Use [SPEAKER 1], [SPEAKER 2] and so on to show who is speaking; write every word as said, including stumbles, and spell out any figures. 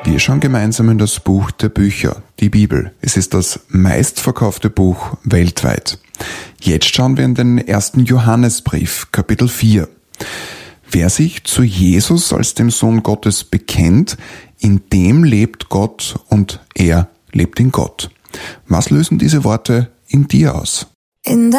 [SPEAKER 1] Wir schauen gemeinsam in das Buch der Bücher, die Bibel. Es ist das meistverkaufte Buch weltweit. Jetzt schauen wir in den ersten Johannesbrief, Kapitel vier. Wer sich zu Jesus als dem Sohn Gottes bekennt, in dem lebt Gott und er lebt in Gott. Was lösen diese Worte in dir aus?
[SPEAKER 2] In